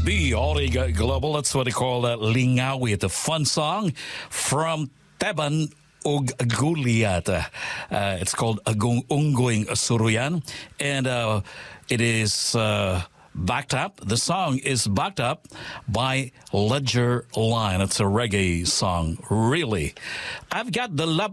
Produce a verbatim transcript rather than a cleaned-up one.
B, Origa Global. That's what they call that Lingawi. It's a fun song from Taban og Guliat. Uh, it's called Agung Ungoing Suruyan. And uh, it is uh, backed up. The song is backed up by Ledger Line. It's a reggae song, really. I've got the